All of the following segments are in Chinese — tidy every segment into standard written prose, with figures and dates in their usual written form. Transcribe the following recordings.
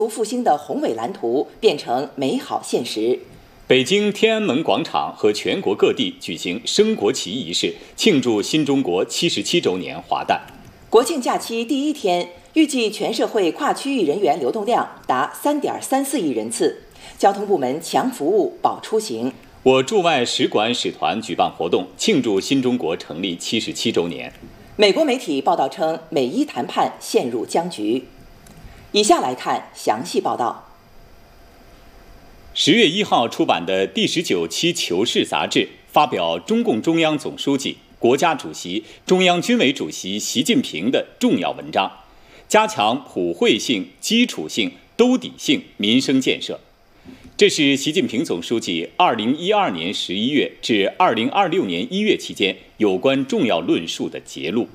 复兴的宏伟蓝图变成美好现实。 北京天安门广场和全国各地举行升国旗仪式，庆祝新中国77周年华诞。 国庆假期第一天，预计全社会跨区域人员流动量达3.34亿人次，交通部门强服务保出行。 我驻外使馆使团举办活动，庆祝新中国成立77周年。 美国媒体报道称，美伊谈判陷入僵局。以下来看详细报道。 10月1号出版的第19期《求是》杂志发表中共中央总书记、国家主席、中央军委主席习近平的重要文章，加强普惠性、基础性、兜底性民生建设。这是习近平总书记2012年11月至2026年1月期间有关重要论述的节录。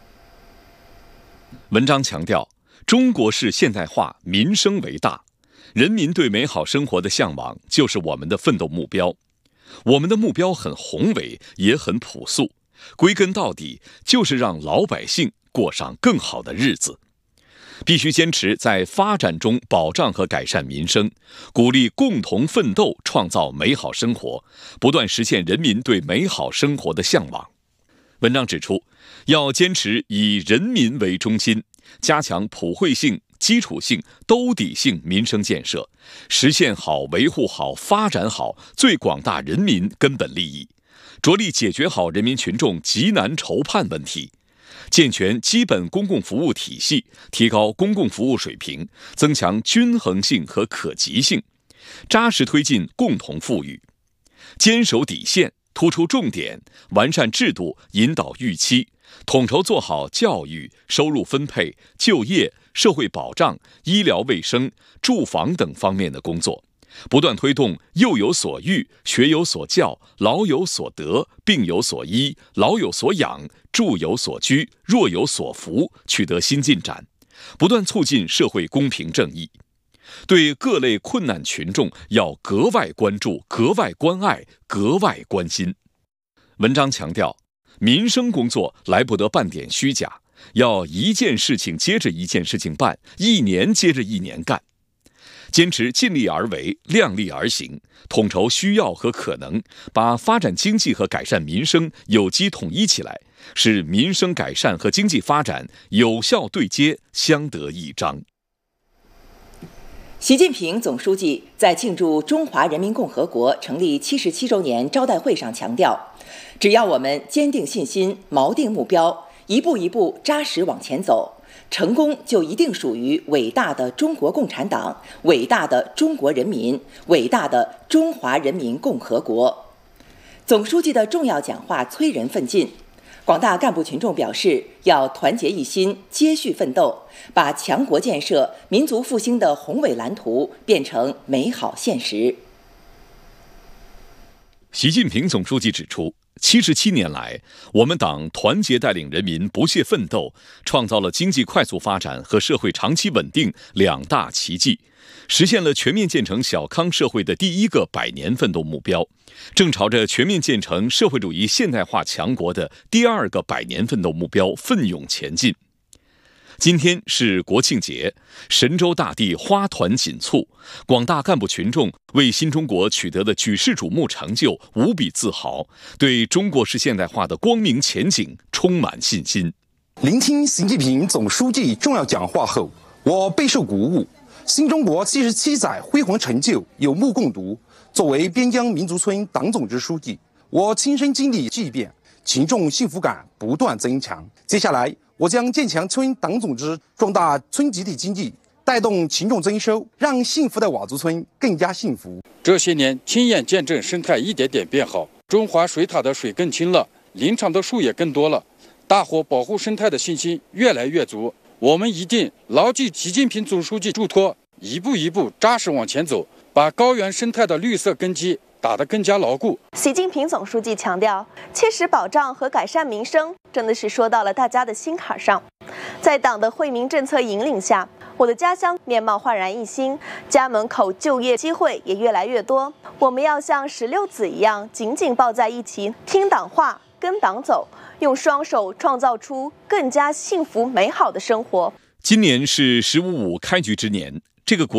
文章强调，中国式现代化民生为大，人民对美好生活的向往就是我们的奋斗目标。我们的目标很宏伟，也很朴素，归根到底就是让老百姓过上更好的日子。必须坚持在发展中保障和改善民生，鼓励共同奋斗，创造美好生活，不断实现人民对美好生活的向往。文章指出，要坚持以人民为中心，加强普惠性、基础性、兜底性民生建设，实现好、维护好、发展好最广大人民根本利益，着力解决好人民群众急难愁盼问题，健全基本公共服务体系，提高公共服务水平，增强均衡性和可及性，扎实推进共同富裕，坚守底线，突出重点，完善制度，引导预期，统筹做好教育、收入分配、就业、社会保障、医疗卫生、住房等方面的工作，不断推动幼有所育、学有所教、老有所得、病有所医、老有所养、住有所居、弱有所扶，取得新进展，不断促进社会公平正义。对各类困难群众要格外关注、格外关爱、格外关心。文章强调，民生工作来不得半点虚假，要一件事情接着一件事情办，一年接着一年干，坚持尽力而为、量力而行，统筹需要和可能，把发展经济和改善民生有机统一起来，使民生改善和经济发展有效对接，相得益彰。 习近平总书记在庆祝中华人民共和国成立77周年招待会上强调，只要我们坚定信心、锚定目标，一步一步扎实往前走，成功就一定属于伟大的中国共产党、伟大的中国人民、伟大的中华人民共和国。总书记的重要讲话催人奋进，广大干部群众表示要团结一心，接续奋斗，把强国建设、民族复兴的宏伟蓝图变成美好现实。 习近平总书记指出，77年来，我们党团结带领人民不懈奋斗，创造了经济快速发展和社会长期稳定两大奇迹，实现了全面建成小康社会的第一个100年奋斗目标，正朝着全面建成社会主义现代化强国的第二个100年奋斗目标奋勇前进。今天是国庆节，神州大地花团锦簇，广大干部群众为新中国取得的举世瞩目成就无比自豪，对中国式现代化的光明前景充满信心。 聆听习近平总书记重要讲话后，我备受鼓舞。新中国77载辉煌成就有目共睹。作为边疆民族村党总支书记，我亲身经历巨变，群众幸福感不断增强。接下来，我将建强村党总支，壮大村集体经济，带动群众增收，让幸福的佤族村更加幸福。 这些年，亲眼见证生态一点点变好，中华水塔的水更清了，林场的树也更多了，大伙保护生态的信心越来越足。我们一定牢记习近平总书记嘱托，一步一步扎实往前走，把高原生态的绿色根基打得更加牢固。 习近平总书记强调，切实保障和改善民生，真的是说到了大家的心坎上。在党的惠民政策引领下，我的家乡面貌焕然一新，家门口就业机会也越来越多。我们要像16子一样，紧紧抱在一起，听党话，跟党走，用双手创造出更加幸福美好的生活。 今年是“15.5”开局之年， 这个国